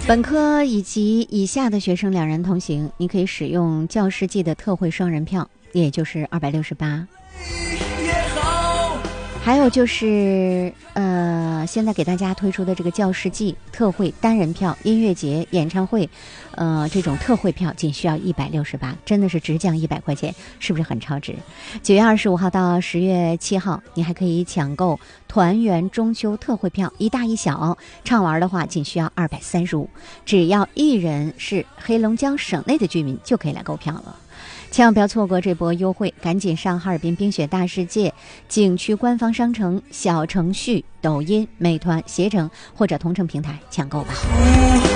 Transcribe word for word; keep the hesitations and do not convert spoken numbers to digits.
本科以及以下的学生两人同行，你可以使用教师季的特惠双人票，也就是二百六十八。还有就是呃，现在给大家推出的这个教师季特惠单人票，音乐节、演唱会，呃，这种特惠票仅需要一百六十八，真的是直降一百块钱，是不是很超值？九月二十五号到十月七号，你还可以抢购团圆中秋特惠票，一大一小，畅玩的话仅需要二百三十五，只要一人是黑龙江省内的居民就可以来购票了。千万不要错过这波优惠，赶紧上哈尔滨冰雪大世界景区官方商城、小程序、抖音、美团、携程或者同城平台抢购吧。